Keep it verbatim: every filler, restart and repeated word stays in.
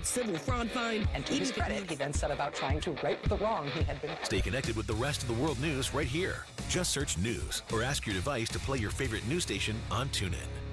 that civil fraud fine. And to his credit, he then set about trying to right the wrong he had been. Stay connected with the rest of the world news right here. Just search news or ask your device to play your favorite news station on TuneIn.